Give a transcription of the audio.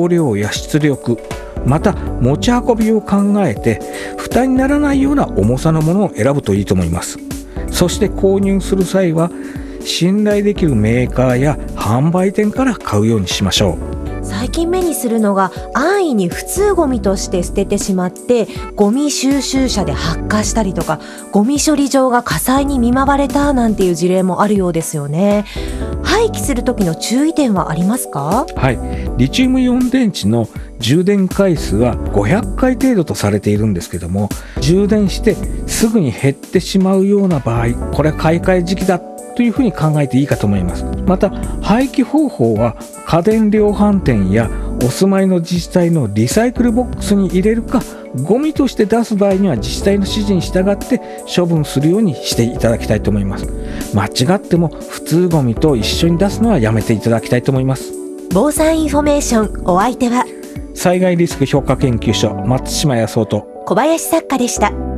容量や出力、また持ち運びを考えて負担にならないような重さのものを選ぶといいと思います。そして購入する際は信頼できるメーカーや販売店から買うようにしましょう。 最近目にするのが安易に普通ゴミとして捨ててしまってゴミ収集車で発火したりとか、ゴミ処理場が火災に見舞われたなんていう事例もあるようですよね。廃棄する時の注意点はありますか？ はい、リチウムイオン電池の充電回数は500回程度とされているんですけども、充電してすぐに減ってしまうような場合、これは買い替え時期だというふうに考えていいかと思います。また廃棄方法は家電量販店やお住まいの自治体のリサイクルボックスに入れるか、ゴミとして出す場合には自治体の指示に従って処分するようにしていただきたいと思います。間違っても普通ゴミと一緒に出すのはやめていただきたいと思います。 防災インフォメーション、お相手は災害リスク評価研究所松島康夫と小林作家でした。